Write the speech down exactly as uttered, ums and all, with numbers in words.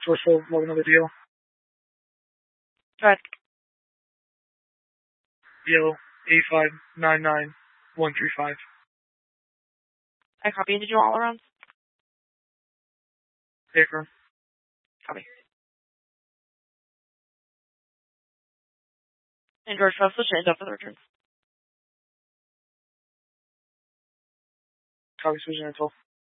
George Full, log another deal. Go ahead. Deal eight five nine nine one three five. I copy. And did you want all around? Paper. Copy. And George Full, switch it up for the returns. Copy, switching info.